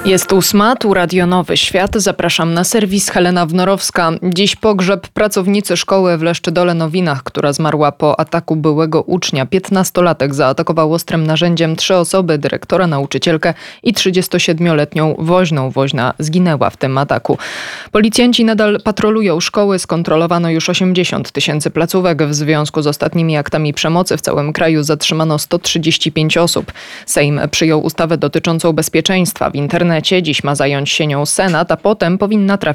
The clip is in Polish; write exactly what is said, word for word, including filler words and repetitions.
Jest ósma, tu Radio Nowy Świat. Zapraszam na serwis. Helena Wnorowska. Dziś pogrzeb pracownicy szkoły w Leszczydole-Nowinach, która zmarła po ataku byłego ucznia. Piętnastolatek zaatakował ostrym narzędziem trzy osoby, dyrektora, nauczycielkę i trzydziestosiedmioletnią woźną. Woźna zginęła w tym ataku. Policjanci nadal patrolują szkoły. Skontrolowano już osiemdziesiąt tysięcy placówek. W związku z ostatnimi aktami przemocy w całym kraju zatrzymano sto trzydzieści pięć osób. Sejm przyjął ustawę dotyczącą bezpieczeństwa w internecie. Dziś ma zająć się nią Senat, a potem powinna trafić